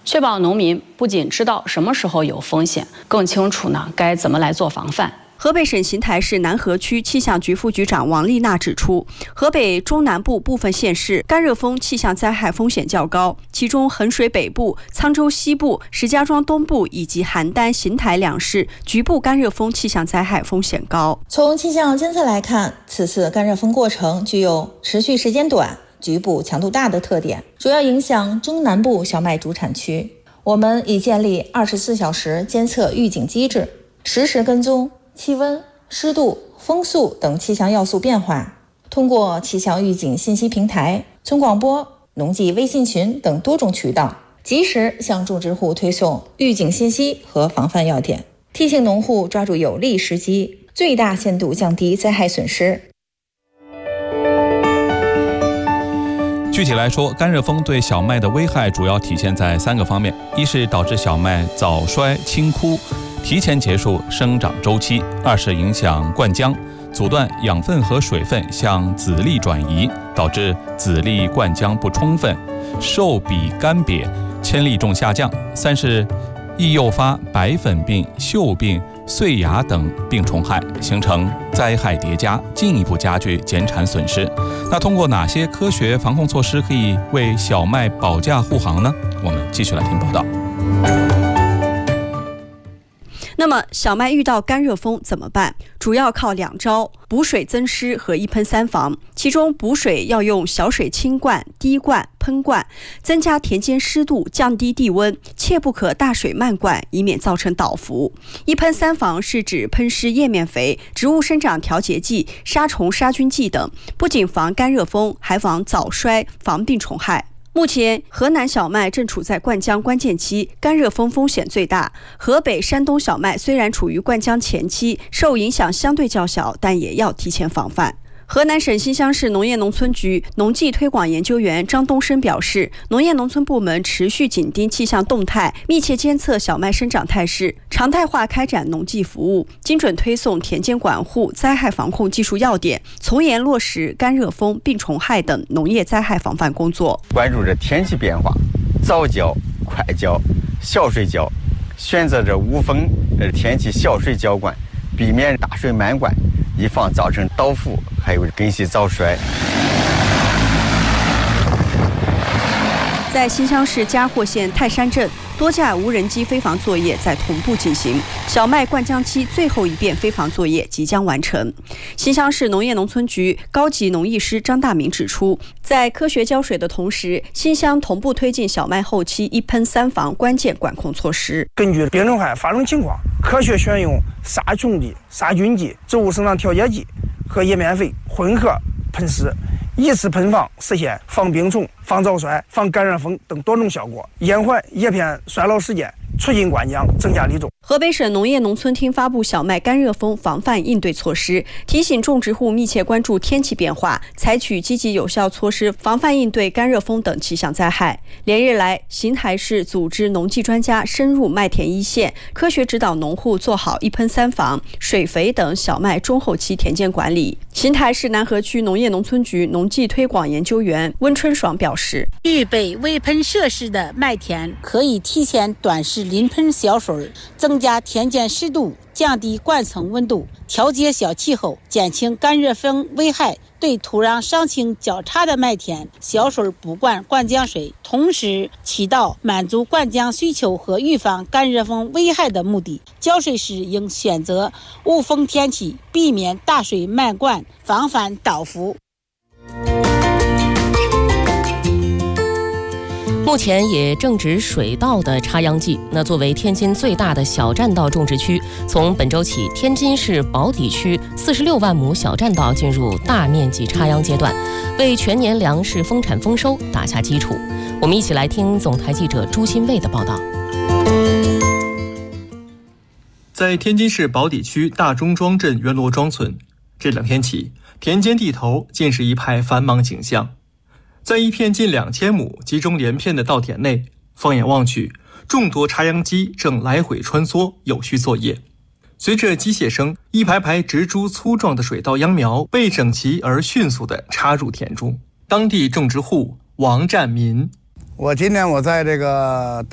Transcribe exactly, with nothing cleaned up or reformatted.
确保农民不仅知道什么时候有风险，更清楚呢该怎么来做防范。 河北省邢台市南河区气象局副局长王丽娜指出，河北中南部部分县市干热风气象灾害风险较高，其中衡水北部、沧州西部、石家庄东部以及邯郸、邢台两市局部干热风气象灾害风险高。 从气象监测来看，此次干热风过程具有持续时间短、局部强度大的特点，主要影响中南部小麦主产区。我们已建立二十四小时监测预警机制，实时跟踪气温、湿度、风速等气象要素变化，通过气象预警信息平台、村广播、农技微信群等多种渠道，及时向种植户推送预警信息和防范要点，提醒农户抓住有利时机，最大限度降低灾害损失。 具体来说，干热风对小麦的危害主要体现在三个方面：一是导致小麦早衰青枯，提前结束生长周期；二是影响灌浆，阻断养分和水分向籽粒转移，导致籽粒灌浆不充分，瘦比干瘪，铅粒重下降；三是易诱发白粉病、锈病、碎芽等病虫害，形成灾害叠加，进一步加剧减产损失。那通过哪些科学防控措施可以为小麦保驾护航呢？我们继续来听报道。 那么小麦遇到干热风怎么办？主要靠两招：补水增湿和一喷三防。其中补水要用小水轻灌、滴灌、喷灌，增加田间湿度，降低地温，切不可大水漫灌，以免造成倒伏。一喷三防是指喷施叶面肥、植物生长调节剂、杀虫杀菌剂等，不仅防干热风，还防早衰、防病虫害。目前河南小麦正处在灌浆关键期，干热风风险最大。河北、山东小麦虽然处于灌浆前期，受影响相对较小，但也要提前防范。河南省新乡市农业农村局农技推广研究员张东升表示，农业农村部门持续紧盯气象动态，密切监测小麦生长态势，常态化开展农技服务，精准推送田间管护、灾害防控技术要点，从严落实干热风、病虫害等农业灾害防范工作。 关注着天气变化，早浇、快浇、小水浇，选择着无风天气小水浇灌，避免大水漫灌，以防造成倒伏，还有根系早衰。 在新乡市嘉霍县泰山镇，多架无人机飞防作业在同步进行，小麦灌浆期最后一遍飞防作业即将完成。新乡市农业农村局高级农艺师张大明指出，在科学浇水的同时，新乡同步推进小麦后期一喷三防关键管控措施。 根据病虫害发生情况，科学选用杀虫剂、杀菌剂、植物生长调节剂和叶面肥混合喷施，一次喷防实现防病虫、防早衰、防干热风等多种效果，延缓叶片衰老时间，促进灌浆，增加粒重。 河北省农业农村厅发布小麦干热风防范应对措施，提醒种植户密切关注天气变化，采取积极有效措施，防范应对干热风等气象灾害。连日来，邢台市组织农技专家深入麦田一线，科学指导农户做好一喷三防、水肥等小麦中后期田间管理。邢台市南河区农业农村局农技推广研究员温春爽表示， 预备微喷设施的麦田可以提前短时淋喷小水，增加田间湿度，降低灌层温度，调节小气候，减轻干热风危害。对土壤伤情较差的麦田，小水补灌灌浆水，同时起到满足灌浆需求和预防干热风危害的目的。浇水时应选择无风天气，避免大水漫灌，防范倒伏。 目前也正值水稻的插秧季，那作为天津最大的小栈道种植区，从本周起，天津市宝坻区四十六万亩小栈道进入大面积插秧阶段，为全年粮食丰产丰收打下基础。我们一起来听总台记者朱新卫的报道。 在天津市宝坻区大中庄镇元罗庄村，这两天起，田间地头尽是一派繁忙景象。在一片近两千亩集中连片的稻田内，放眼望去，众多插秧机正来回穿梭，有序作业。随着机械声，一排排直株粗壮的水稻秧苗被整齐而迅速地插入田中。当地种植户王占民， 我今年我在这个